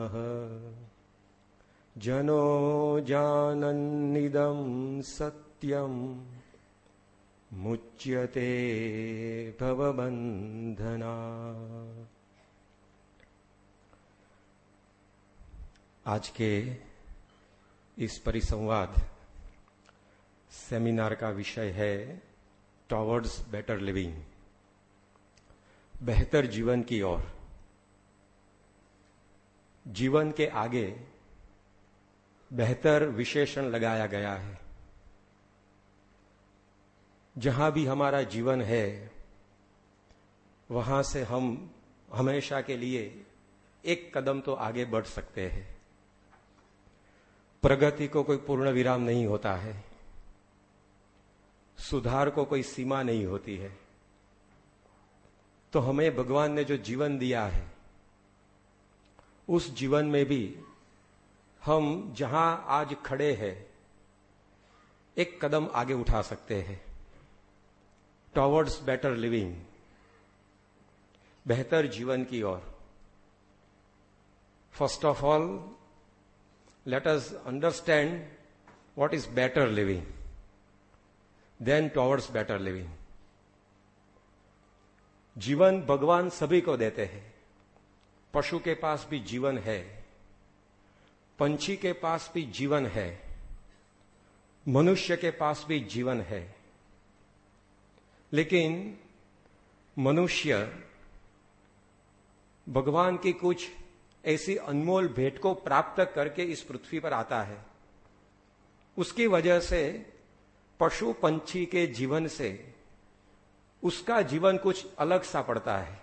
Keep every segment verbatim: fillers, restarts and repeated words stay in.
जनो जानन्निदं सत्यं मुच्यते भवबंधना। आज के इस परिसंवाद सेमिनार का विषय है टॉवर्ड्स बेटर लिविंग, बेहतर जीवन की ओर। जीवन के आगे बेहतर विशेषण लगाया गया है। जहां भी हमारा जीवन है वहां से हम हमेशा के लिए एक कदम तो आगे बढ़ सकते हैं। प्रगति को कोई पूर्ण विराम नहीं होता है, सुधार को कोई सीमा नहीं होती है। तो हमें भगवान ने जो जीवन दिया है उस जीवन में भी हम जहां आज खड़े हैं एक कदम आगे उठा सकते हैं टॉवर्ड्स बेटर लिविंग, बेहतर जीवन की ओर। First of all let us understand what is better living, then towards better living. जीवन भगवान सभी को देते हैं। पशु के पास भी जीवन है, पंछी के पास भी जीवन है, मनुष्य के पास भी जीवन है। लेकिन मनुष्य भगवान की कुछ ऐसी अनमोल भेंट को प्राप्त करके इस पृथ्वी पर आता है। उसकी वजह से पशु पंछी के जीवन से उसका जीवन कुछ अलग सा पड़ता है।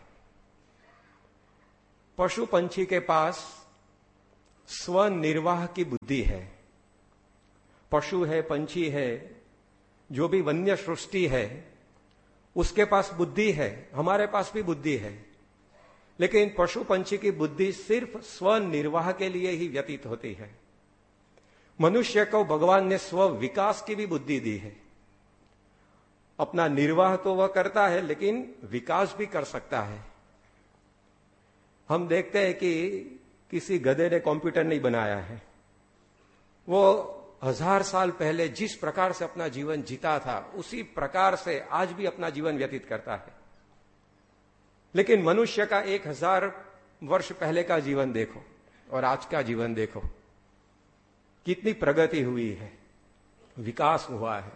पशु पंछी के पास स्वनिर्वाह की बुद्धि है। पशु है, पंछी है, जो भी वन्य सृष्टि है उसके पास बुद्धि है, हमारे पास भी बुद्धि है। लेकिन पशु पंछी की बुद्धि सिर्फ स्वनिर्वाह के लिए ही व्यतीत होती है। मनुष्य को भगवान ने स्व विकास की भी बुद्धि दी है। अपना निर्वाह तो वह करता है लेकिन विकास भी कर सकता है। हम देखते हैं कि किसी गधे ने कंप्यूटर नहीं बनाया है। वो हजार साल पहले जिस प्रकार से अपना जीवन जीता था उसी प्रकार से आज भी अपना जीवन व्यतीत करता है। लेकिन मनुष्य का एक हजार वर्ष पहले का जीवन देखो और आज का जीवन देखो, कितनी प्रगति हुई है, विकास हुआ है।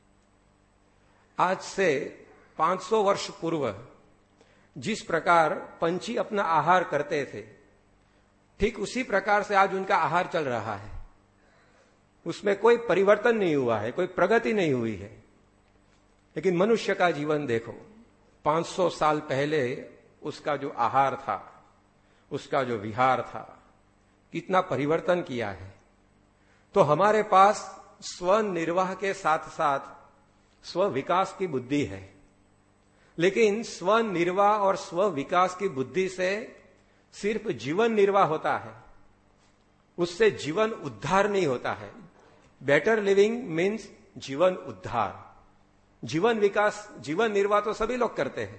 आज से पांच सौ वर्ष पूर्व जिस प्रकार पंछी अपना आहार करते थे ठीक उसी प्रकार से आज उनका आहार चल रहा है। उसमें कोई परिवर्तन नहीं हुआ है, कोई प्रगति नहीं हुई है। लेकिन मनुष्य का जीवन देखो, पांच सौ साल पहले उसका जो आहार था, उसका जो विहार था, कितना परिवर्तन किया है। तो हमारे पास स्वनिर्वाह के साथ साथ स्व विकास की बुद्धि है। लेकिन स्वनिर्वाह और स्व विकास की बुद्धि से सिर्फ जीवन निर्वाह होता है, उससे जीवन उद्धार नहीं होता है। बेटर लिविंग मीन्स जीवन उद्धार। जीवन विकास, जीवन निर्वाह तो सभी लोग करते हैं।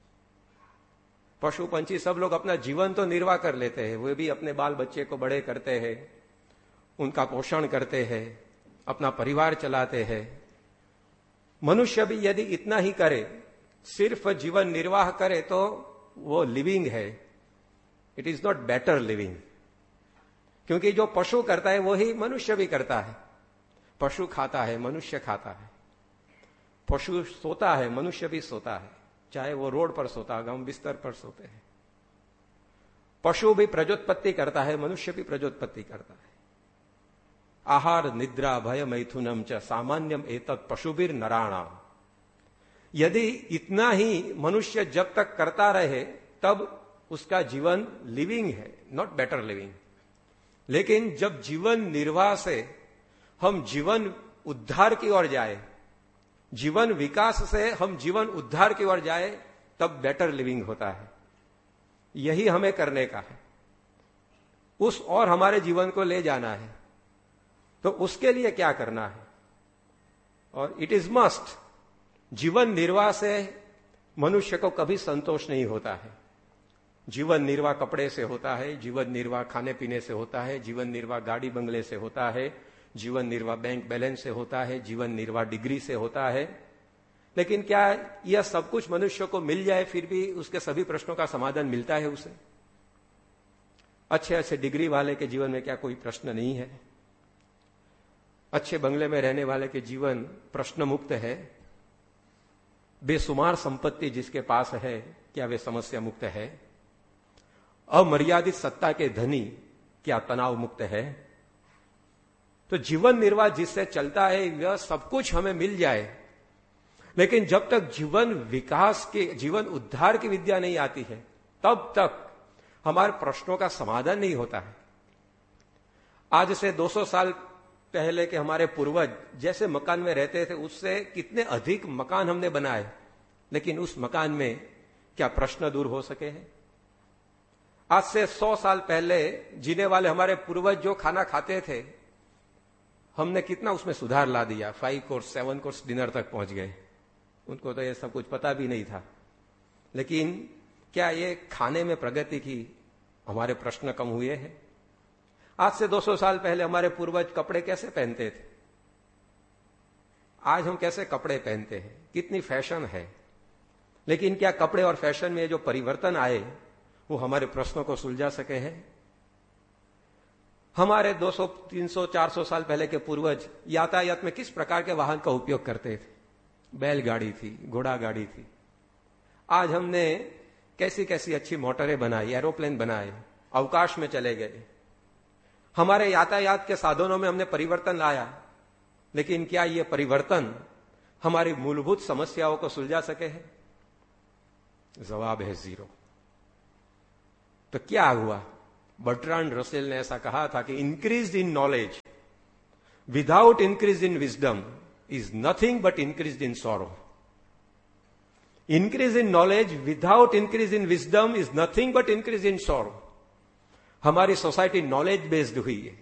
पशु पंछी सब लोग अपना जीवन तो निर्वाह कर लेते हैं, वे भी अपने बाल बच्चे को बड़े करते हैं, उनका पोषण करते हैं, अपना परिवार चलाते हैं। मनुष्य भी यदि इतना ही करे, सिर्फ जीवन निर्वाह करे, तो वो लिविंग है, it is not better living. क्योंकि जो पशु करता है वही मनुष्य भी करता है। पशु खाता है, मनुष्य खाता है। पशु सोता है, मनुष्य भी सोता है, चाहे वो रोड पर सोता है, हम बिस्तर पर सोते हैं। पशु भी प्रजोत्पत्ति करता है, मनुष्य भी प्रजोत्पत्ति करता है। आहार निद्रा भय मैथुनम च सामान्यम एतत् पशुभिर नराणाम। यदि इतना ही मनुष्य जब तक करता रहे तब उसका जीवन लिविंग है, नॉट बेटर लिविंग। लेकिन जब जीवन निर्वाह से हम जीवन उद्धार की ओर जाए, जीवन विकास से हम जीवन उद्धार की ओर जाए, तब बेटर लिविंग होता है। यही हमें करने का है, उस और हमारे जीवन को ले जाना है। तो उसके लिए क्या करना है? और इट इज मस्ट। जीवन निर्वाह से मनुष्य को कभी संतोष नहीं होता है। जीवन निर्वाह कपड़े से होता है, जीवन निर्वाह खाने पीने से होता है, जीवन निर्वाह गाड़ी बंगले से होता है, जीवन निर्वाह बैंक बैलेंस से होता है, जीवन निर्वाह डिग्री से होता है। लेकिन क्या यह सब कुछ मनुष्य को मिल जाए फिर भी उसके सभी प्रश्नों का समाधान मिलता है उसे? अच्छे अच्छे डिग्री वाले के जीवन में क्या कोई प्रश्न नहीं है? अच्छे बंगले में रहने वाले के जीवन प्रश्न मुक्त है? बेसुमार संपत्ति जिसके पास है, क्या वे समस्या मुक्त है? अमर्यादित सत्ता के धनी क्या तनाव मुक्त है? तो जीवन निर्वाह जिससे चलता है वह सब कुछ हमें मिल जाए, लेकिन जब तक जीवन विकास के, जीवन उद्धार की विद्या नहीं आती है, तब तक हमारे प्रश्नों का समाधान नहीं होता है। आज से दो सौ साल पहले के हमारे पूर्वज जैसे मकान में रहते थे उससे कितने अधिक मकान हमने बनाए, लेकिन उस मकान में क्या प्रश्न दूर हो सके हैं? आज से सौ साल पहले जीने वाले हमारे पूर्वज जो खाना खाते थे, हमने कितना उसमें सुधार ला दिया, five course seven course dinner तक पहुंच गए। उनको तो ये सब कुछ पता भी नहीं था, लेकिन क्या ये खाने में प्रगति की हमारे प्रश्न कम हुए हैं? आज से दो सौ साल पहले हमारे पूर्वज कपड़े कैसे पहनते थे, आज हम कैसे कपड़े पहनते हैं, कितनी फैशन है, लेकिन क्या कपड़े और फैशन में जो परिवर्तन आए वो हमारे प्रश्नों को सुलझा सके हैं? हमारे दो सौ, तीन सौ, चार सौ साल पहले के पूर्वज यातायात में किस प्रकार के वाहन का उपयोग करते थे? बैलगाड़ी थी, घोड़ा गाड़ी थी। आज हमने कैसी कैसी अच्छी मोटरें बनाई, एरोप्लेन बनाए, अवकाश में चले गए। हमारे यातायात के साधनों में हमने परिवर्तन लाया, लेकिन क्या यह परिवर्तन हमारी मूलभूत समस्याओं को सुलझा सके हैं? जवाब है जीरो। तो क्या हुआ? बर्ट्रांड रसेल ने ऐसा कहा था कि increase in knowledge without increase in wisdom is nothing but increase in sorrow. Increase in knowledge without increase in wisdom is nothing but increase in sorrow. हमारी सोसाइटी नॉलेज बेस्ड हुई है,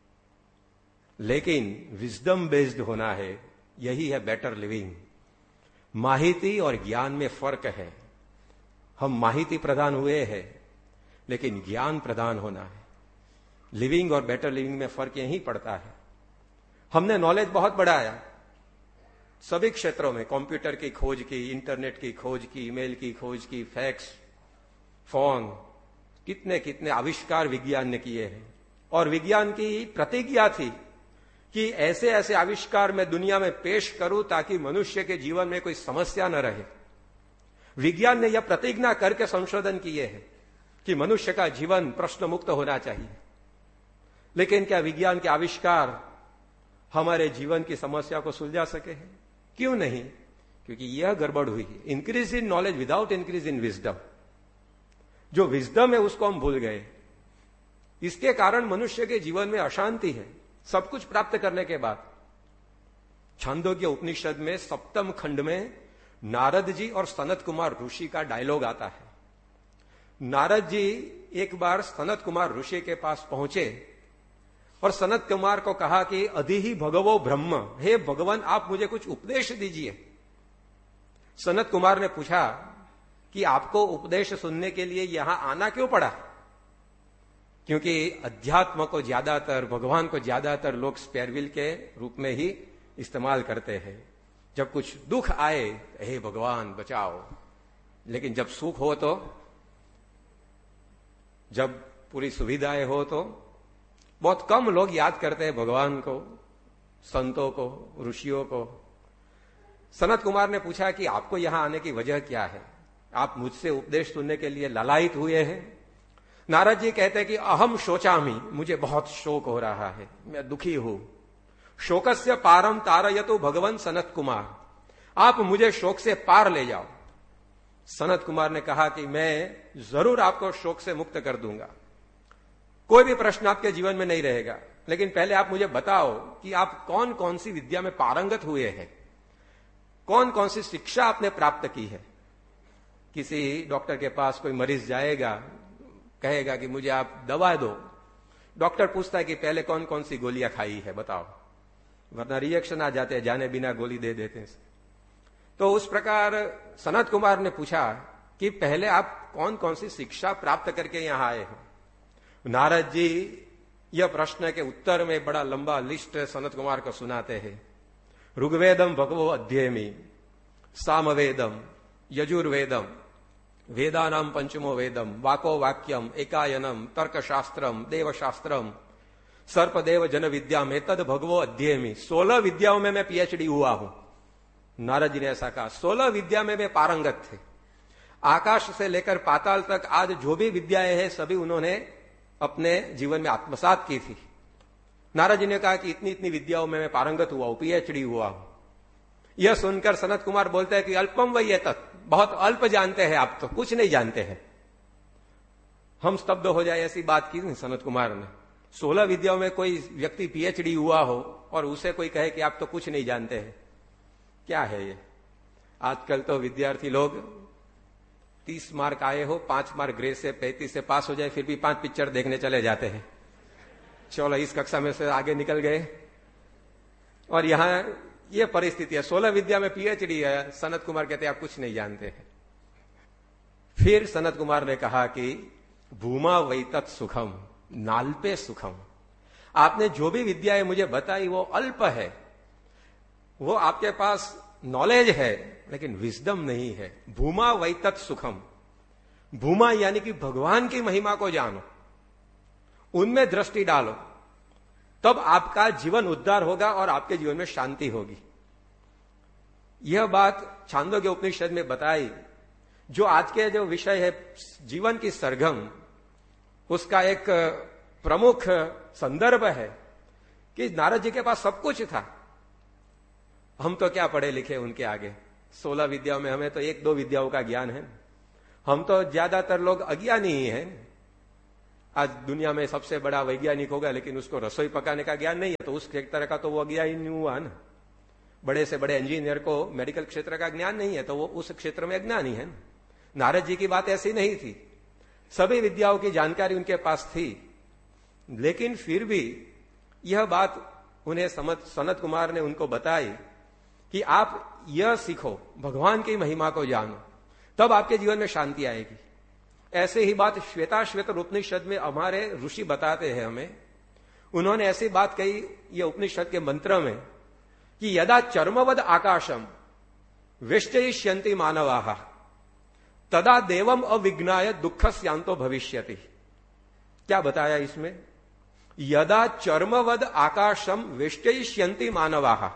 लेकिन wisdom based होना है, यही है better living. माहिती और ज्ञान में फर्क है। हम माहिती प्रदान हुए हैं, लेकिन ज्ञान प्रदान होना है। लिविंग और बेटर लिविंग में फर्क यही पड़ता है। हमने नॉलेज बहुत बढ़ाया सभी क्षेत्रों में, कंप्यूटर की खोज की, इंटरनेट की खोज की, ईमेल की खोज की, फैक्स, फोन, कितने कितने आविष्कार विज्ञान ने किए हैं। और विज्ञान की प्रतिज्ञा थी कि ऐसे ऐसे आविष्कार मैं दुनिया में पेश करूं ताकि मनुष्य के जीवन में कोई समस्या न रहे। विज्ञान ने यह प्रतिज्ञा करके संशोधन किए हैं कि मनुष्य का जीवन प्रश्न मुक्त होना चाहिए। लेकिन क्या विज्ञान के आविष्कार हमारे जीवन की समस्या को सुलझा सके हैं? क्यों नहीं? क्योंकि यह गड़बड़ हुई है। Increase in knowledge without increase in wisdom. जो विजडम है उसको हम भूल गए। इसके कारण मनुष्य के जीवन में अशांति है, सब कुछ प्राप्त करने के बाद। छांदोग्य उपनिषद में सप्तम खंड में नारद जी और सनत कुमार ऋषि का डायलॉग आता है। नारद जी एक बार सनत कुमार ऋषि के पास पहुंचे और सनत कुमार को कहा कि अधिहि भगवो ब्रह्म, हे भगवान आप मुझे कुछ उपदेश दीजिए। सनत कुमार ने पूछा कि आपको उपदेश सुनने के लिए यहां आना क्यों पड़ा? क्योंकि अध्यात्म को ज्यादातर, भगवान को ज्यादातर लोग स्पेयरविल के रूप में ही इस्तेमाल करते हैं। जब कुछ दुख आए, हे भगवान बचाओ, लेकिन जब सुख हो तो, जब पूरी सुविधाएं हो तो बहुत कम लोग याद करते हैं भगवान को, संतों को, ऋषियों को। सनत कुमार ने पूछा कि आपको यहां आने की वजह क्या है? आप मुझसे उपदेश सुनने के लिए लालायित हुए हैं? नारद जी कहते हैं कि अहम शोचामि, मुझे बहुत शोक हो रहा है, मैं दुखी हूं। शोकस्य पारम तारयतु भगवान सनत कुमार, आप मुझे शोक से पार ले जाओ। सनत कुमार ने कहा कि मैं जरूर आपको शोक से मुक्त कर दूंगा, कोई भी प्रश्न आपके जीवन में नहीं रहेगा, लेकिन पहले आप मुझे बताओ कि आप कौन कौन सी विद्या में पारंगत हुए हैं, कौन कौन सी शिक्षा आपने प्राप्त की है। किसी डॉक्टर के पास कोई मरीज जाएगा, कहेगा कि मुझे आप दवा दो। डॉक्टर पूछता है कि पहले कौन कौन सी गोलियां खाई है बताओ, वरना रिएक्शन आ जाते हैं, जाने बिना गोली दे देते हैं। तो उस प्रकार सनत कुमार ने पूछा कि पहले आप कौन कौन सी शिक्षा प्राप्त करके यहां आए हो। नारद जी यह प्रश्न के उत्तर में बड़ा लंबा लिस्ट सनत कुमार को सुनाते हैं। ऋग्वेदम भगवो अध्ययमी, सामवेदम, यजुर्वेदम, वेदानाम पंचमो वेदम, वाको वाक्यम, एकायनम, तर्कशास्त्रम, देवशास्त्रम, सर्पदेव जन विद्या में तद भगवो अध्ययमी। सोलह विद्याओं में मैं पीएचडी हुआ हूं। नारद जी ने ऐसा कहा। सोलह विद्या में वे पारंगत थे। आकाश से लेकर पाताल तक आज जो भी विद्याएं हैं सभी उन्होंने अपने जीवन में आत्मसात की थी। नारद जी ने कहा कि इतनी इतनी विद्याओं में मैं पारंगत हुआ हूं, पीएचडी हुआ हूं। यह सुनकर सनत कुमार बोलते हैं कि अल्पम वही है, तत् बहुत अल्प जानते हैं आप, तो कुछ नहीं जानते हैं। हम स्तब्ध हो जाए ऐसी बात की सनत कुमार ने। सोलह विद्याओं में कोई व्यक्ति पीएचडी हुआ हो और उसे कोई कहे कि आप तो कुछ नहीं जानते हैं, क्या है ये। आजकल तो विद्यार्थी लोग तीस मार्क आए हो, पांच मार्क ग्रेड से पैंतीस से पास हो जाए, फिर भी पांच पिक्चर देखने चले जाते हैं। चलो इस कक्षा में से आगे निकल गए। और यहां ये परिस्थिति है, सोलह विद्या में पीएचडी है। सनत कुमार कहते हैं आप कुछ नहीं जानते हैं। फिर सनत कुमार ने कहा कि भूमा वैतत सुखम, नाल्पे सुखम। आपने जो भी विद्याएं मुझे बताई वो अल्प है, वो आपके पास नॉलेज है लेकिन विजडम नहीं है। भूमा वैतत सुखम, भूमा यानी कि भगवान की महिमा को जानो, उनमें दृष्टि डालो, तब आपका जीवन उद्धार होगा और आपके जीवन में शांति होगी। यह बात छांदोग्य उपनिषद में बताई। जो आज के जो विषय है जीवन की सरगम, उसका एक प्रमुख संदर्भ है कि नारद जी के पास सब कुछ था। हम तो क्या पढ़े लिखे उनके आगे। सोलह विद्याओं में हमें तो एक दो विद्याओं का ज्ञान है। हम तो ज्यादातर लोग अज्ञानी ही हैं। आज दुनिया में सबसे बड़ा वैज्ञानिक होगा लेकिन उसको रसोई पकाने का ज्ञान नहीं है, तो उस क्षेत्र का तो वो अज्ञानी हुआ ना। बड़े से बड़े इंजीनियर को मेडिकल क्षेत्र का ज्ञान नहीं है तो वो उस क्षेत्र में अज्ञानी है। नारद जी की बात ऐसी नहीं थी। सभी विद्याओं की जानकारी उनके पास थी, लेकिन फिर भी यह बात उन्हें सनत कुमार ने उनको बताई कि आप यह सीखो, भगवान की महिमा को जानो, तब आपके जीवन में शांति आएगी। ऐसे ही बात श्वेताश्वेत उपनिषद में हमारे ऋषि बताते हैं हमें। उन्होंने ऐसी बात कही ये उपनिषद के मंत्र में कि यदा चर्मवद आकाशम वेष्टयिष्यन्ति मानवाः तदा देवम अविज्ञाय दुःखस्यांतो भविष्यति। क्या बताया इसमें? यदा चर्मवद आकाशम वेष्टयिष्यन्ति मानवाः,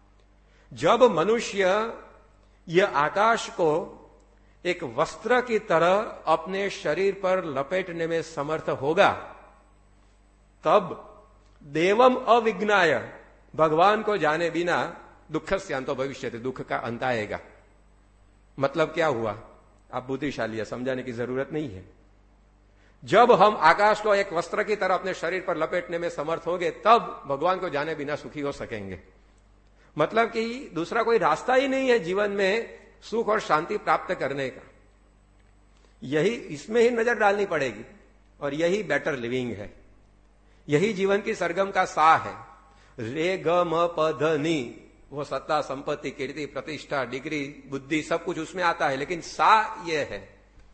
जब मनुष्य यह आकाश को एक वस्त्र की तरह अपने शरीर पर लपेटने में समर्थ होगा, तब देवम अविज्ञाय, भगवान को जाने बिना दुःखस्यांतो भविष्यति, दुख का अंत आएगा। मतलब क्या हुआ? आप बुद्धिशाली है, समझाने की जरूरत नहीं है। जब हम आकाश को एक वस्त्र की तरह अपने शरीर पर लपेटने में समर्थ होंगे, तब भगवान को जाने बिना सुखी हो सकेंगे। मतलब कि दूसरा कोई रास्ता ही नहीं है जीवन में सुख और शांति प्राप्त करने का। यही, इसमें ही नजर डालनी पड़ेगी और यही बेटर लिविंग है। यही जीवन की सरगम का सा है। रे ग म प ध नी, वो सत्ता, संपत्ति, कीर्ति, प्रतिष्ठा, डिग्री, बुद्धि सब कुछ उसमें आता है, लेकिन सा ये है,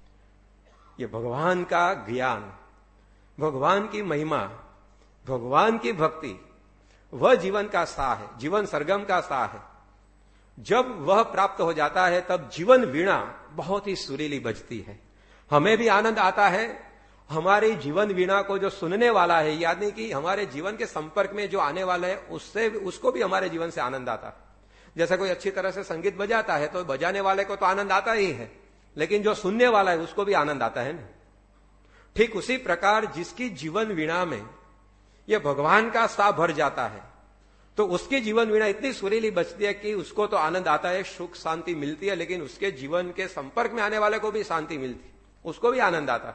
ये भगवान का ज्ञान, भगवान की महिमा, भगवान की भक्ति, वह जीवन का सा है, जीवन सरगम का सा है। जब वह प्राप्त हो जाता है तब जीवन वीणा बहुत ही सुरीली बजती है। हमें भी आनंद आता है, हमारी जीवन वीणा को जो सुनने वाला है, याद नहीं कि हमारे जीवन के संपर्क में जो आने वाला है उससे उसको भी हमारे जीवन से आनंद आता है। जैसे कोई अच्छी तरह से संगीत बजाता है तो बजाने वाले को तो आनंद आता ही है, लेकिन जो सुनने वाला है उसको भी आनंद आता है ना। ठीक उसी प्रकार जिसकी जीवन वीणा में यह भगवान का सा भर जाता है तो उसकी जीवन वीणा इतनी सुरीली बजती है कि उसको तो आनंद आता है, सुख शांति मिलती है, लेकिन उसके जीवन के संपर्क में आने वाले को भी शांति मिलती, उसको भी आनंद आता।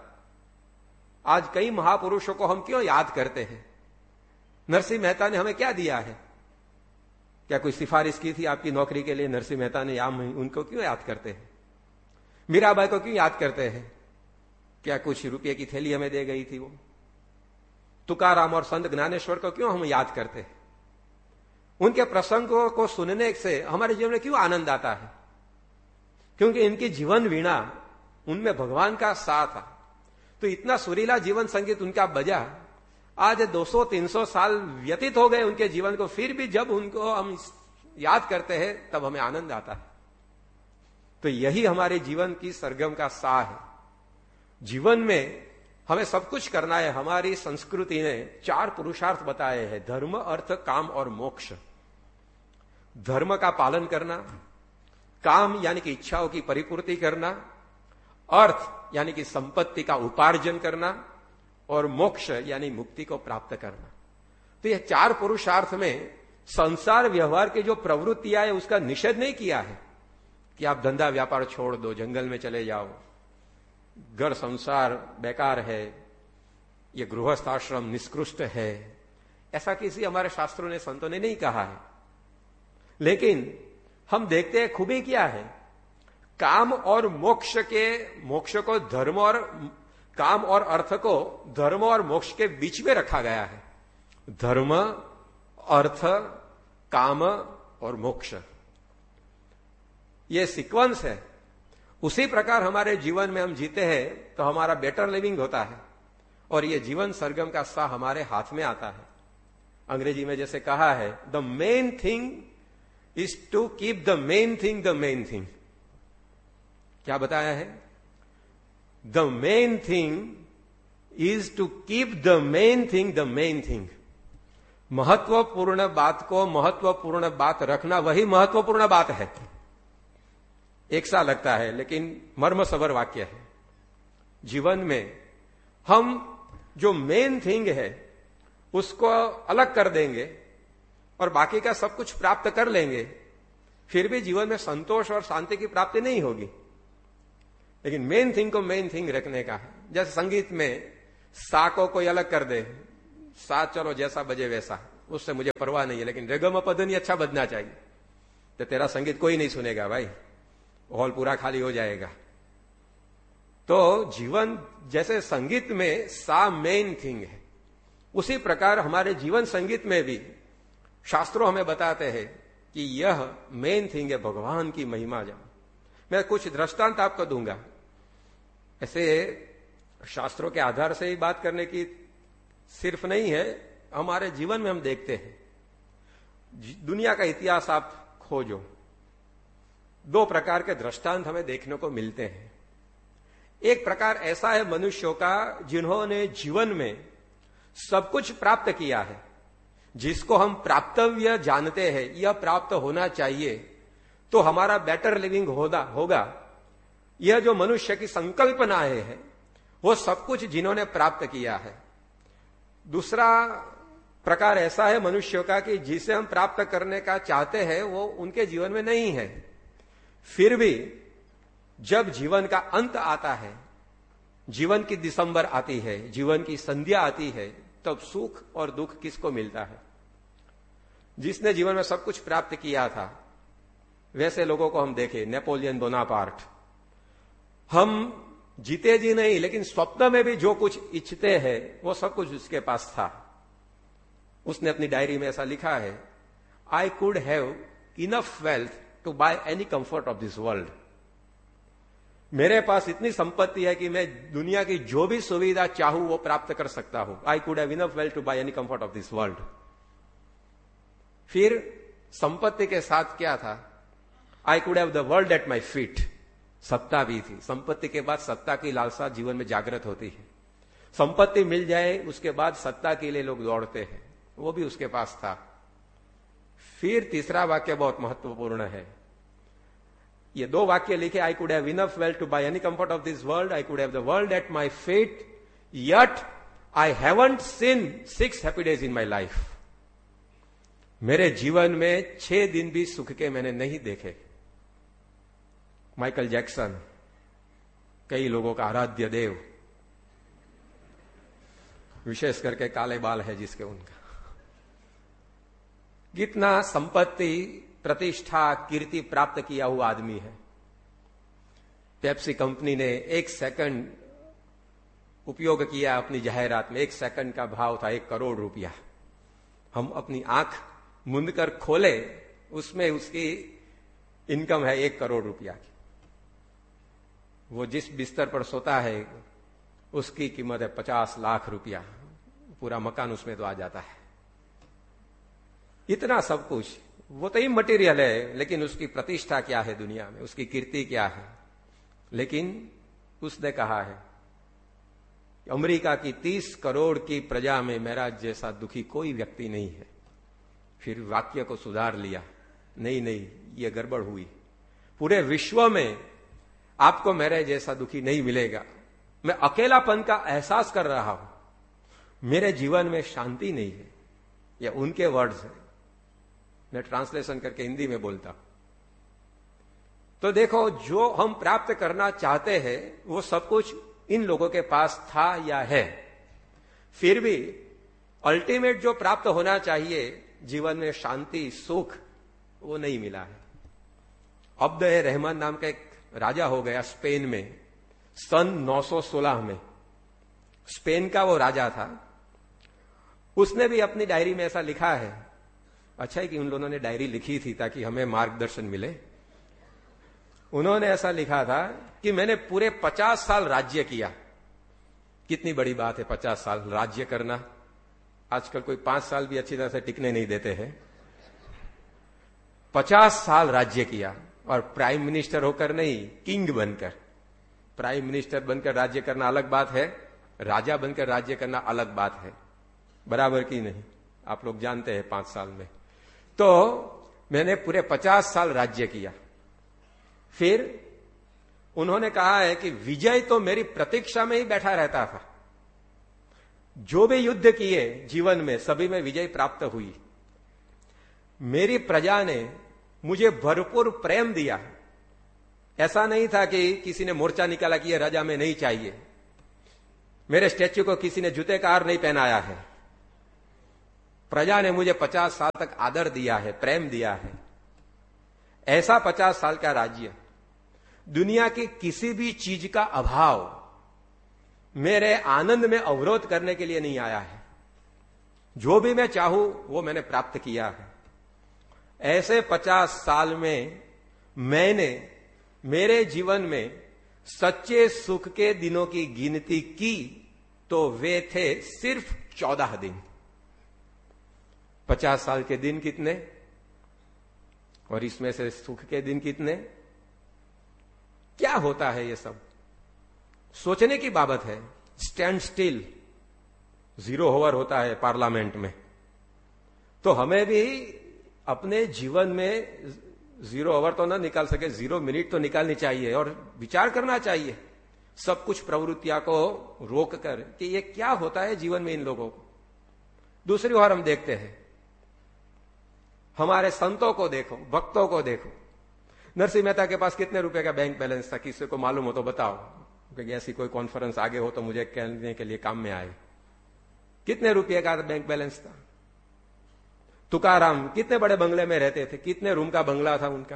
आज कई महापुरुषों को हम क्यों याद करते हैं? नरसिंह मेहता ने हमें क्या दिया है? क्या कोई सिफारिश की थी आपकी नौकरी के लिए नरसिंह मेहता ने? याम उनको क्यों याद करते हैं? मीराबाई को क्यों याद करते हैं? क्या कुछ रुपये की थैली हमें दे गई थी वो? तुकाराम और संत ज्ञानेश्वर को क्यों हम याद करते हैं? उनके प्रसंगों को सुनने से हमारे जीवन में क्यों आनंद आता है? क्योंकि इनकी जीवन वीणा उनमें भगवान का सा था। तो इतना सुरीला जीवन संगीत उनका बजा। आज दो सौ तीन सौ साल व्यतीत हो गए उनके जीवन को, फिर भी जब उनको हम याद करते हैं तब हमें आनंद आता है। तो यही हमारे जीवन की सरगम का सा है। जीवन में हमें सब कुछ करना है। हमारी संस्कृति ने चार पुरुषार्थ बताए हैं, धर्म, अर्थ, काम और मोक्ष। धर्म का पालन करना, काम यानी कि इच्छाओं की परिपूर्ति करना, अर्थ यानी कि संपत्ति का उपार्जन करना, और मोक्ष यानी मुक्ति को प्राप्त करना। तो यह चार पुरुषार्थ में संसार व्यवहार की जो प्रवृत्तियां है उसका निषेध नहीं किया है कि आप धंधा व्यापार छोड़ दो, जंगल में चले जाओ, घर संसार बेकार है, ये गृहस्थ आश्रम निष्कृष्ट है, ऐसा किसी हमारे शास्त्रों ने, संतों ने नहीं कहा है। लेकिन हम देखते हैं खूबी क्या है, काम और मोक्ष के, मोक्ष को धर्म और काम और अर्थ को धर्म और मोक्ष के बीच में रखा गया है। धर्म, अर्थ, काम और मोक्ष, ये सीक्वेंस है। उसी प्रकार हमारे जीवन में हम जीते हैं तो हमारा बेटर लिविंग होता है, और ये जीवन सरगम का सा हमारे हाथ में आता है। अंग्रेजी में जैसे कहा है, the main thing is to keep the main thing the main thing. क्या बताया है? The main thing is to keep the main thing the main thing. महत्वपूर्ण बात को महत्वपूर्ण बात रखना, वही महत्वपूर्ण बात है। एक सा लगता है लेकिन मर्म सबर वाक्य है। जीवन में हम जो मेन थिंग है उसको अलग कर देंगे और बाकी का सब कुछ प्राप्त कर लेंगे, फिर भी जीवन में संतोष और शांति की प्राप्ति नहीं होगी। लेकिन मेन थिंग को मेन थिंग रखने का है। जैसे संगीत में सा को कोई अलग कर दे, सा चलो जैसा बजे वैसा, उससे मुझे परवाह नहीं है, लेकिन रेगम पदनी अच्छा बजना चाहिए, तो तेरा संगीत कोई नहीं सुनेगा भाई, हॉल पूरा खाली हो जाएगा। तो जीवन जैसे संगीत में सा मेन थिंग है, उसी प्रकार हमारे जीवन संगीत में भी शास्त्रों हमें बताते हैं कि यह मेन थिंग है, भगवान की महिमा जान। मैं कुछ दृष्टांत आपको दूंगा। ऐसे शास्त्रों के आधार से ही बात करने की सिर्फ नहीं है, हमारे जीवन में हम देखते हैं। दुनिया का इतिहास आप खोजो, दो प्रकार के दृष्टांत हमें देखने को मिलते हैं। एक प्रकार ऐसा है मनुष्यों का जिन्होंने जीवन में सब कुछ प्राप्त किया है, जिसको हम प्राप्तव्य जानते हैं, यह प्राप्त होना चाहिए तो हमारा बेटर लिविंग होगा होगा यह जो मनुष्य की संकल्पनाएं है वो सब कुछ जिन्होंने प्राप्त किया है। दूसरा प्रकार ऐसा है मनुष्यों का कि जिसे हम प्राप्त करने का चाहते हैं वो उनके जीवन में नहीं है, फिर भी जब जीवन का अंत आता है, जीवन की दिसंबर आती है, जीवन की संध्या आती है, तब सुख और दुख किसको मिलता है? जिसने जीवन में सब कुछ प्राप्त किया था। वैसे लोगों को हम देखें, नेपोलियन बोनापार्ट, हम जीते जी नहीं लेकिन स्वप्न में भी जो कुछ इच्छते हैं वो सब कुछ उसके पास था। उसने अपनी डायरी में ऐसा लिखा है, I could have enough wealth to by any comfort of this world. मेरे पास इतनी संपत्ति है कि मैं दुनिया की जो भी सुविधा चाहूं वो प्राप्त कर सकता हूं। I could have enough wealth to by any comfort of this world. फिर संपत्ति के साथ क्या था? I could have the world at my feet. सत्ता भी थी। संपत्ति के बाद सत्ता की लालसा जीवन में जागृत होती है। संपत्ति मिल जाए उसके बाद सत्ता के लिए लोग दौड़ते हैं, वो भी उसके पास था। फिर तीसरा वाक्य बहुत महत्वपूर्ण है। ये दो वाक्य लिखे, I could have enough wealth to by any comfort of this world, I could have the world at my feet, yet I haven't seen six happy days in my life. मेरे जीवन में छह दिन भी सुख के मैंने नहीं देखे। माइकल जैक्सन, कई लोगों का आराध्य देव, विशेष करके काले बाल है जिसके, उनका कितना संपत्ति, प्रतिष्ठा, कीर्ति प्राप्त किया हुआ आदमी है। पेप्सी कंपनी ने एक सेकंड उपयोग किया अपनी जाहिरात में, एक सेकंड का भाव था एक करोड़ रुपया। हम अपनी आंख मुंद कर खोले, उसमें उसकी इनकम है एक करोड़ रुपया की। वो जिस बिस्तर पर सोता है उसकी कीमत है पचास लाख रुपया, पूरा मकान उसमें तो आ जाता है। इतना सब कुछ, वो तो ही मटेरियल है, लेकिन उसकी प्रतिष्ठा क्या है दुनिया में, उसकी कीर्ति क्या है। लेकिन उसने कहा है अमेरिका की तीस करोड़ की प्रजा में मेरा जैसा दुखी कोई व्यक्ति नहीं है। फिर वाक्य को सुधार लिया, नहीं नहीं ये गड़बड़ हुई, पूरे विश्व में आपको मेरे जैसा दुखी नहीं मिलेगा। मैं अकेलापन का एहसास कर रहा हूं, मेरे जीवन में शांति नहीं है। ये उनके वर्ड्स हैं, मैं ट्रांसलेशन करके हिंदी में बोलता हूं। तो देखो, जो हम प्राप्त करना चाहते हैं वो सब कुछ इन लोगों के पास था या है, फिर भी अल्टीमेट जो प्राप्त होना चाहिए जीवन में, शांति सुख, वो नहीं मिला है। अब्द ए रहमान नाम का एक राजा हो गया स्पेन में सन नौ सौ सोलह में। स्पेन का वो राजा था, उसने भी अपनी डायरी में ऐसा लिखा है। अच्छा है कि उन लोगों ने डायरी लिखी थी ताकि हमें मार्गदर्शन मिले। उन्होंने ऐसा लिखा था कि मैंने पूरे पचास साल राज्य किया। कितनी बड़ी बात है पचास साल राज्य करना। आजकल कोई पांच साल भी अच्छी तरह से टिकने नहीं देते हैं। पचास साल राज्य किया, और प्राइम मिनिस्टर होकर नहीं, किंग बनकर। प्राइम मिनिस्टर बनकर राज्य करना अलग बात है, राजा बनकर राज्य करना अलग बात है, बराबर की नहीं, आप लोग जानते हैं। पांच साल में तो मैंने पूरे पचास साल राज्य किया। फिर उन्होंने कहा है कि विजय तो मेरी प्रतीक्षा में ही बैठा रहता था। जो भी युद्ध किए जीवन में, सभी में विजय प्राप्त हुई। मेरी प्रजा ने मुझे भरपूर प्रेम दिया। ऐसा नहीं था कि किसी ने मोर्चा निकाला कि यह राजा में नहीं चाहिए। मेरे स्टैच्यू को किसी ने जूते का हार नहीं पहनाया है। प्रजा ने मुझे पचास साल तक आदर दिया है, प्रेम दिया है। ऐसा पचास साल का राज्य, दुनिया की किसी भी चीज का अभाव मेरे आनंद में अवरोध करने के लिए नहीं आया है। जो भी मैं चाहूं वो मैंने प्राप्त किया है। ऐसे पचास साल में मैंने मेरे जीवन में सच्चे सुख के दिनों की गिनती की तो वे थे सिर्फ चौदह दिन। पचास साल के दिन कितने, और इसमें से सुख के दिन कितने? क्या होता है ये सब? सोचने की बात है। स्टैंड स्टिल, जीरो ओवर होता है पार्लियामेंट में। तो हमें भी अपने जीवन में जीरो ओवर तो ना निकाल सके, जीरो मिनट तो निकालनी चाहिए और विचार करना चाहिए सब कुछ प्रवृत्तियां को रोक कर कि ये क्या होता है जीवन में इन लोगों को। दूसरी ओर हम देखते हैं, हमारे संतों को देखो, भक्तों को देखो। नरसिंह मेहता के पास कितने रुपए का बैंक बैलेंस था? किसी को मालूम हो तो बताओ, क्योंकि ऐसी कोई कॉन्फ्रेंस आगे हो तो मुझे कहने के लिए काम में आए। कितने रुपए का बैंक बैलेंस था? तुकाराम कितने बड़े बंगले में रहते थे? कितने रूम का बंगला था उनका?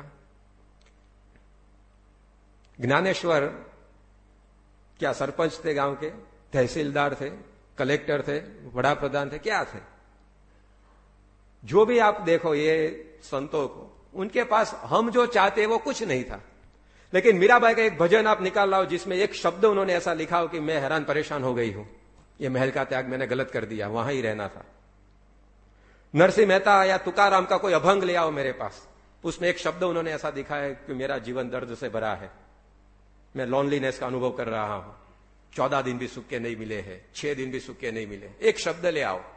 ज्ञानेश्वर क्या सरपंच थे गांव के, तहसीलदार थे, कलेक्टर थे, बड़ा प्रधान थे, क्या थे? जो भी आप देखो ये संतों को, उनके पास हम जो चाहते वो कुछ नहीं था। लेकिन मीराबाई का एक भजन आप निकाल लाओ जिसमें एक शब्द उन्होंने ऐसा लिखा हो कि मैं हैरान परेशान हो गई हूं, ये महल का त्याग मैंने गलत कर दिया, वहां ही रहना था। नरसिंह मेहता या तुकाराम का कोई अभंग ले आओ मेरे पास, उसमें एक शब्द उन्होंने ऐसा दिखा है कि मेरा जीवन दर्द से भरा है, मैं लॉनलीनेस का अनुभव कर रहा हूं, चौदह दिन भी सुख के नहीं मिले हैं, छह दिन भी सुख के नहीं मिले। एक शब्द ले आओ।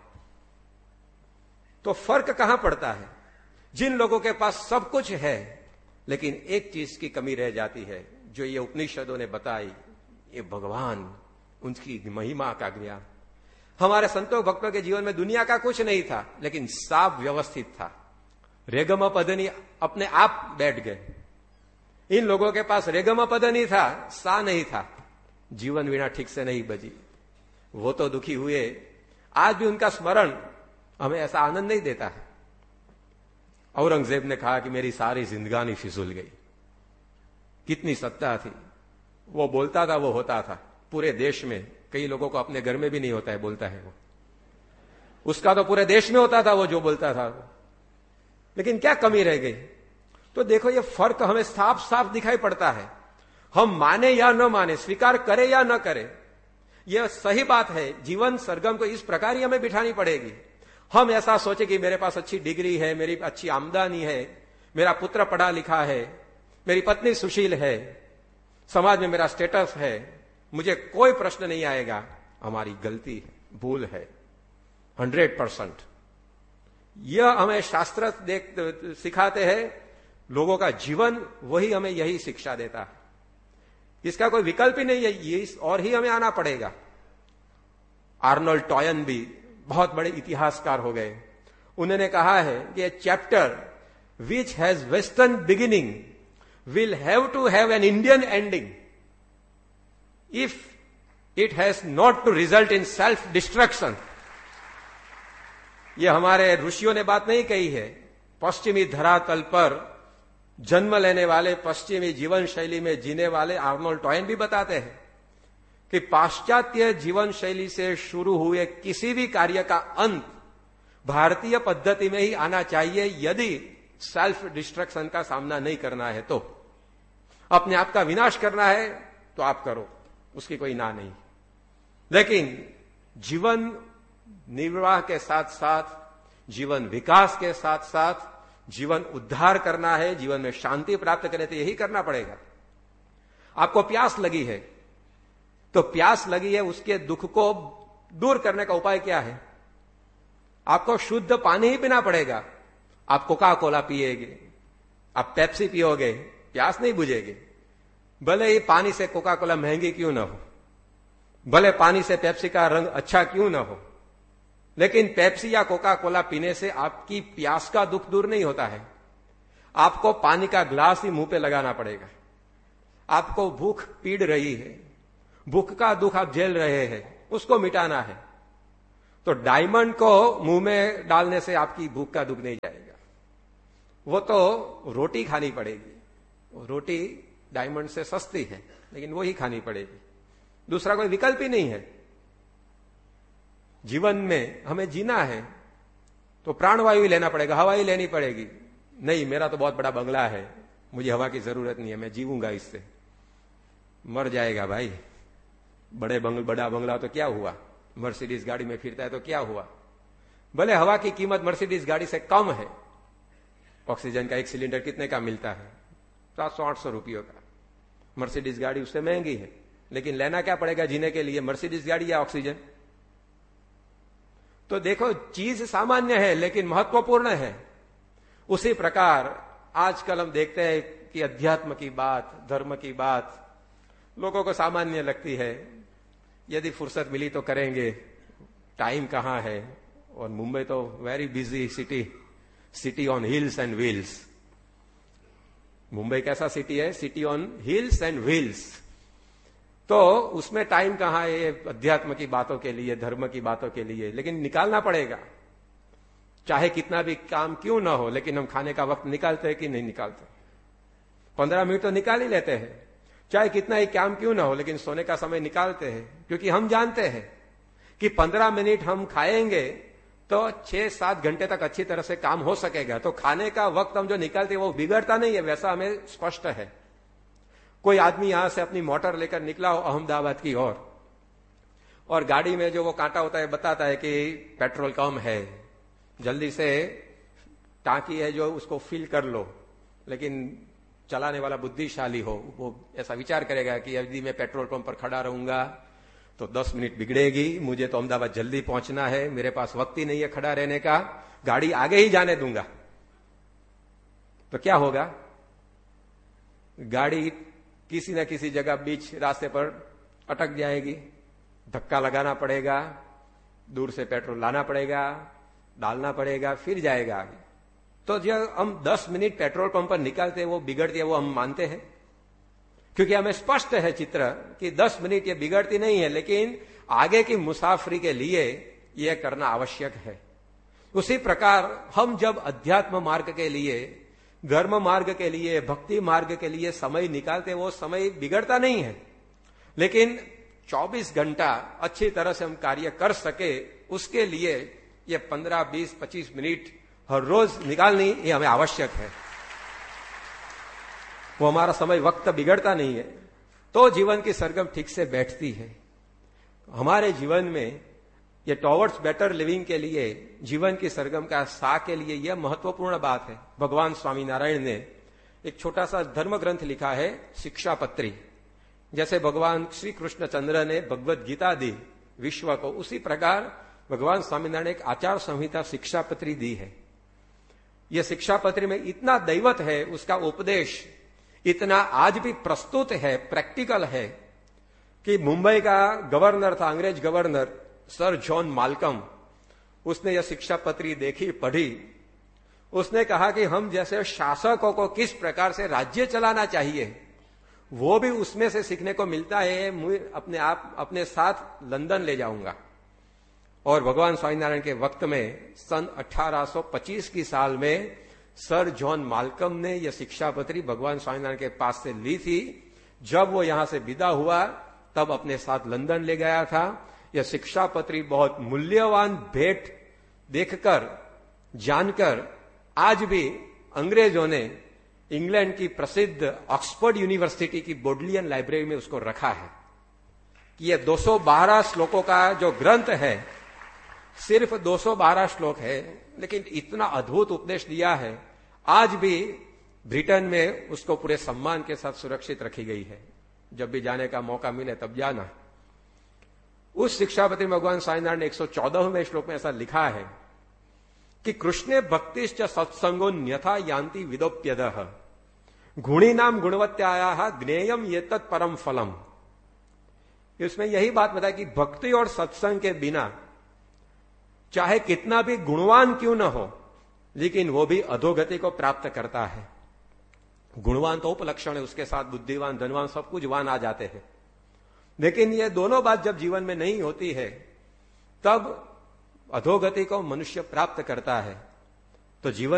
तो फर्क कहां पड़ता है? जिन लोगों के पास सब कुछ है लेकिन एक चीज की कमी रह जाती है, जो ये उपनिषदों ने बताई, ये भगवान, उनकी महिमा का ज्ञान। हमारे संतों भक्तों के जीवन में दुनिया का कुछ नहीं था, लेकिन सब व्यवस्थित था। रेगम पदनी अपने आप बैठ गए। इन लोगों के पास रेगम पदनी था, सा नहीं था, जीवन वीणा ठीक से नहीं बजी, वो तो दुखी हुए। आज भी उनका स्मरण हमें ऐसा आनंद नहीं देता है। औरंगजेब ने कहा कि मेरी सारी जिंदगानी फिजूल गई। कितनी सत्ता थी, वो बोलता था वो होता था। पूरे देश में कई लोगों को अपने घर में भी नहीं होता है, बोलता है वो, उसका तो पूरे देश में होता था वो जो बोलता था। लेकिन क्या कमी रह गई? तो देखो ये फर्क हमें साफ साफ दिखाई पड़ता है। हम माने या न माने, स्वीकार करें या न करें, यह सही बात है। जीवन सरगम को इस प्रकार ही हमें बिठानी पड़ेगी। हम ऐसा सोचे कि मेरे पास अच्छी डिग्री है, मेरी अच्छी आमदनी है, मेरा पुत्र पढ़ा लिखा है, मेरी पत्नी सुशील है, समाज में मेरा स्टेटस है, मुझे कोई प्रश्न नहीं आएगा। हमारी गलती है, भूल है, हंड्रेड परसेंट। यह हमें शास्त्र देख सिखाते हैं, लोगों का जीवन वही हमें यही शिक्षा देता है। इसका कोई विकल्प ही नहीं है, ये और ही हमें आना पड़ेगा। आर्नोल्ड टॉयन भी बहुत बड़े इतिहासकार हो गए। उन्होंने कहा है कि ए chapter which has western beginning will have to have an Indian ending if it has not to result in self destruction. यह हमारे ऋषियों ने बात नहीं कही है। पश्चिमी धरातल पर जन्म लेने वाले, पश्चिमी जीवन शैली में जीने वाले आर्नोल्ड टॉयन भी बताते हैं कि पाश्चात्य जीवन शैली से शुरू हुए किसी भी कार्य का अंत भारतीय पद्धति में ही आना चाहिए, यदि सेल्फ डिस्ट्रक्शन का सामना नहीं करना है तो। अपने आप का विनाश करना है तो आप करो, उसकी कोई ना नहीं। लेकिन जीवन निर्वाह के साथ साथ, जीवन विकास के साथ साथ जीवन उद्धार करना है, जीवन में शांति प्राप्त करने तो यही करना पड़ेगा। आपको प्यास लगी है तो प्यास लगी है, उसके दुख को दूर करने का उपाय क्या है? आपको शुद्ध पानी ही पीना पड़ेगा। आप कोका कोला पिएगे, आप पेप्सी पियोगे, प्यास नहीं बुझेगी। भले ही पानी से कोका कोला महंगी क्यों ना हो, भले पानी से पेप्सी का रंग अच्छा क्यों ना हो, लेकिन पेप्सी या कोका कोला पीने से आपकी प्यास का दुख दूर नहीं होता है। आपको पानी का ग्लास ही मुंह पे लगाना पड़ेगा। आपको भूख पीड़ रही है, भूख का दुख आप झेल रहे हैं, उसको मिटाना है तो डायमंड को मुंह में डालने से आपकी भूख का दुख नहीं जाएगा। वो तो रोटी खानी पड़ेगी। रोटी डायमंड से सस्ती है, लेकिन वो ही खानी पड़ेगी, दूसरा कोई विकल्प ही नहीं है। जीवन में हमें जीना है तो प्राणवायु लेना पड़ेगा, हवा ही लेनी पड़ेगी। नहीं, मेरा तो बहुत बड़ा बंगला है, मुझे हवा की जरूरत नहीं है, मैं जीऊंगा इससे। मर जाएगा भाई। बड़े बंगल बड़ा बंगला तो क्या हुआ, मर्सिडीज गाड़ी में फिरता है तो क्या हुआ। भले हवा की कीमत मर्सिडीज गाड़ी से कम है। ऑक्सीजन का एक सिलेंडर कितने का मिलता है? सात सौ आठ सौ रुपयों का। मर्सिडीज गाड़ी उससे महंगी है, लेकिन लेना क्या पड़ेगा जीने के लिए, मर्सिडीज गाड़ी या ऑक्सीजन? तो देखो, चीज सामान्य है लेकिन महत्वपूर्ण है। उसी प्रकार आजकल हम देखते हैं कि अध्यात्म की बात, धर्म की बात लोगों को सामान्य लगती है। यदि फुर्सत मिली तो करेंगे, टाइम कहां है। और मुंबई तो very busy city, city on hills and wheels. Mumbai कैसा सिटी है? City on hills and wheels. तो उसमें टाइम कहां है अध्यात्म की बातों के लिए, धर्म की बातों के लिए? लेकिन निकालना पड़ेगा, चाहे कितना भी काम क्यों ना हो। लेकिन हम खाने का वक्त निकालते हैं कि नहीं निकालते? पंद्रह मिनट तो निकाल ही लेते हैं, चाहे कितना ही काम क्यों ना हो। लेकिन सोने का समय निकालते हैं, क्योंकि हम जानते हैं कि पंद्रह मिनट हम खाएंगे तो छह सात घंटे तक अच्छी तरह से काम हो सकेगा। तो खाने का वक्त हम जो निकालते हैं वो बिगड़ता नहीं है, वैसा हमें स्पष्ट है। कोई आदमी यहां से अपनी मोटर लेकर निकला हो अहमदाबाद की ओर, और गाड़ी में जो वो कांटा होता है बताता है कि पेट्रोल कम है, जल्दी से टांकी है जो उसको फिल कर लो। लेकिन चलाने वाला बुद्धिशाली हो, वो ऐसा विचार करेगा कि यदि मैं पेट्रोल पंप पर खड़ा रहूंगा तो दस मिनट बिगड़ेगी, मुझे तो अहमदाबाद जल्दी पहुंचना है, मेरे पास वक्त ही नहीं है खड़ा रहने का, गाड़ी आगे ही जाने दूंगा। तो क्या होगा? गाड़ी किसी न किसी जगह बीच रास्ते पर अटक जाएगी, धक्का लगाना पड़ेगा, दूर से पेट्रोल लाना पड़ेगा, डालना पड़ेगा, फिर जाएगा आगे। तो जब हम दस मिनट पेट्रोल पंप पर निकालते हैं वो बिगड़ती है, वो हम मानते हैं, क्योंकि हमें स्पष्ट है चित्र कि दस मिनट ये बिगड़ती नहीं है, लेकिन आगे की मुसाफरी के लिए यह करना आवश्यक है। उसी प्रकार हम जब अध्यात्म मार्ग के लिए, धर्म मार्ग के लिए, भक्ति मार्ग के लिए समय निकालते, वो समय बिगड़ता नहीं है। लेकिन चौबीस घंटा अच्छी तरह से हम कार्य कर सके, उसके लिए ये पंद्रह बीस पच्चीस मिनट हर रोज निकालनी ये हमें आवश्यक है। वो हमारा समय वक्त बिगड़ता नहीं है, तो जीवन की सरगम ठीक से बैठती है। हमारे जीवन में ये टॉवर्ड्स बेटर लिविंग के लिए, जीवन की सरगम का सा के लिए यह महत्वपूर्ण बात है। भगवान स्वामीनारायण ने एक छोटा सा धर्म ग्रंथ लिखा है, शिक्षापत्री। जैसे भगवान श्री कृष्णचंद्र ने भगवत गीता दी विश्व को, उसी प्रकार भगवान स्वामीनारायण ने एक आचार संहिता शिक्षापत्री दी है। यह शिक्षापत्री में इतना दैवत है, उसका उपदेश इतना आज भी प्रस्तुत है, प्रैक्टिकल है, कि मुंबई का गवर्नर था, अंग्रेज गवर्नर सर जॉन माल्कम, उसने यह शिक्षापत्री देखी, पढ़ी। उसने कहा कि हम जैसे शासकों को किस प्रकार से राज्य चलाना चाहिए, वो भी उसमें से सीखने को मिलता है। मैं अपने आप अपने साथ लंदन ले जाऊंगा। और भगवान स्वामीनारायण के वक्त में सन अठारह सौ पच्चीस की साल में सर जॉन माल्कम ने यह शिक्षापत्री भगवान स्वामीनारायण के पास से ली थी। जब वो यहां से विदा हुआ तब अपने साथ लंदन ले गया था। यह शिक्षापत्री बहुत मूल्यवान भेंट देखकर, जानकर आज भी अंग्रेजों ने इंग्लैंड की प्रसिद्ध ऑक्सफोर्ड यूनिवर्सिटी की बोडलियन लाइब्रेरी में उसको रखा है। कि यह दो सौ बारह श्लोकों का जो ग्रंथ है, सिर्फ दो सौ बारह श्लोक है, लेकिन इतना अद्भुत उपदेश दिया है। आज भी ब्रिटेन में उसको पूरे सम्मान के साथ सुरक्षित रखी गई है। जब भी जाने का मौका मिले तब जाना। उस शिक्षापत्री में भगवान स्वामीनारायण ने एक सौ चौदहवें श्लोक में ऐसा लिखा है कि कृष्णे भक्तिश्च सत्संगो न्यथा यान्ति विदोप्यदः गुणी नाम गुणवत्याया ज्ञेयम ये तत् परम फलम। इसमें यही बात बताया कि भक्ति और सत्संग के बिना चाहे कितना भी गुणवान क्यों न हो, लेकिन वो भी अधोगति को प्राप्त करता है। गुणवान तो उपलक्षण है, उसके साथ बुद्धिवान, धनवान, सब कुछ वान आ जाते हैं। लेकिन ये दोनों बात जब जीवन में नहीं होती है, तब अधोगति को मनुष्य प्राप्त करता है। तो जीवन